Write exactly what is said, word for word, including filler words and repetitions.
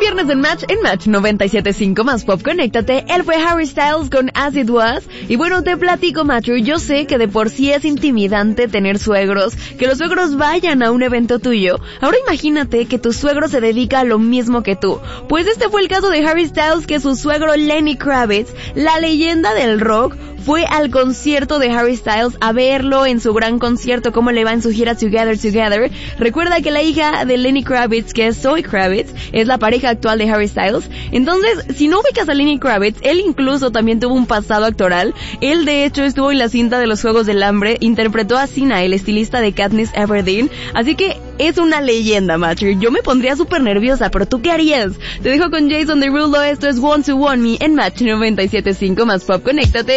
viernes en Match, en Match noventa y siete punto cinco más Pop, conéctate. Él fue Harry Styles con As It Was. Y bueno, te platico, Matthew, yo sé que de por sí es intimidante tener suegros, que los suegros vayan a un evento tuyo. Ahora imagínate que tu suegro se dedica a lo mismo que tú. Pues este fue el caso de Harry Styles, que su suegro Lenny Kravitz, la leyenda del rock, fue al concierto de Harry Styles a verlo en su gran concierto, cómo le va en su gira Together Together. Recuerda que la hija de Lenny Kravitz, que es Zoe Kravitz, es la pareja actual de Harry Styles. Entonces, si no ubicas a Lenny Kravitz, él incluso también tuvo un pasado actoral. Él de hecho estuvo en la cinta de los Juegos del Hambre, interpretó a Sina, el estilista de Katniss Everdeen, así que es una leyenda, Matthew. Yo me pondría súper nerviosa, pero ¿tú qué harías? Te dejo con Jason Derulo, esto es One to One Me en Match noventa y siete punto cinco más Pop, conéctate.